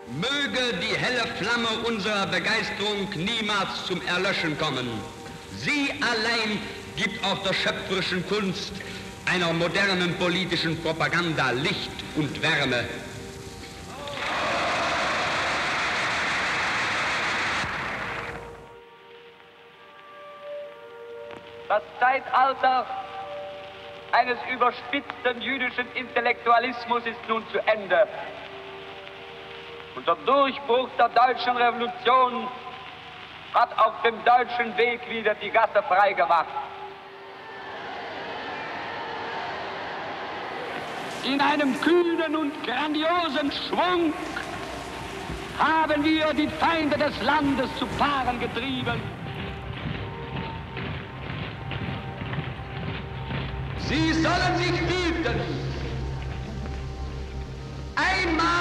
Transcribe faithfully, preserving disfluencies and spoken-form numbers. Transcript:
Möge die helle Flamme unserer Begeisterung niemals zum Erlöschen kommen. Sie allein gibt auch der schöpferischen Kunst einer modernen politischen Propaganda Licht und Wärme. Das Zeitalter eines überspitzten jüdischen Intellektualismus ist nun zu Ende. Und der Durchbruch der deutschen Revolution hat auf dem deutschen Weg wieder die Gasse freigemacht. In einem kühnen und grandiosen Schwung haben wir die Feinde des Landes zu Paaren getrieben. Sie sollen sich hüten, einmal